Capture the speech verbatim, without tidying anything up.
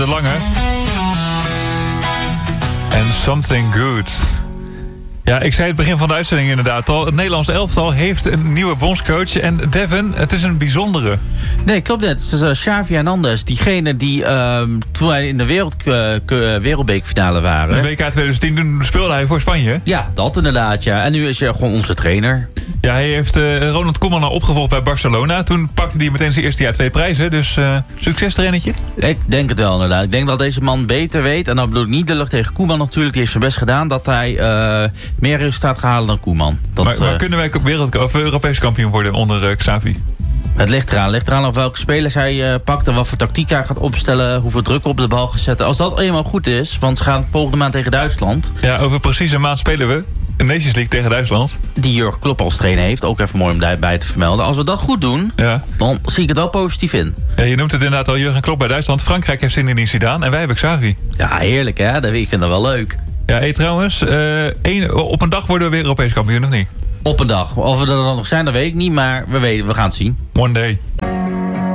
De Lange. En Something Good. Ja, ik zei het begin van de uitzending inderdaad al. Het Nederlands elftal heeft een nieuwe bondscoach. En Devin, het is een bijzondere. Nee, klopt net. Het is uh, Xavi Hernandez. Diegene die uh, toen wij in de wereld, uh, wereldbekerfinale waren. In W K twintig tien toen speelde hij voor Spanje. Ja, dat inderdaad. Ja. En nu is hij gewoon onze trainer. Ja, hij heeft uh, Ronald Koeman al opgevolgd bij Barcelona. Toen pakte hij meteen zijn eerste jaar twee prijzen. Dus uh, succes trainetje. Ik denk het wel inderdaad. Ik denk dat deze man beter weet. En dan bedoel ik niet de lucht tegen Koeman natuurlijk. Die heeft zijn best gedaan. Dat hij uh, meer resultaat gaat halen dan Koeman. Dat, maar, maar uh, kunnen wij wereld, of Europees kampioen worden onder uh, Xavi? Het ligt eraan. Het ligt eraan of welke spelers hij uh, pakt. En wat voor tactiek hij gaat opstellen. Hoeveel druk op de bal gaat zetten. Als dat eenmaal goed is. Want ze gaan volgende maand tegen Duitsland. Ja, over precies een maand spelen we. De Nations League tegen Duitsland. Die Jurgen Klopp als trainer heeft. Ook even mooi om daarbij te vermelden. Als we dat goed doen, ja. Dan zie ik het wel positief in. Ja, je noemt het inderdaad al Jurgen Klopp bij Duitsland. Frankrijk heeft Zinedine Zidane en wij hebben Xavi. Ja, heerlijk hè. Ik vind dat wel leuk. Ja, hey, trouwens. Uh, één, op een dag worden we weer Europees kampioen, of niet? Op een dag. Of we er dan nog zijn, dat weet ik niet. Maar we, weten, we gaan het zien. One day.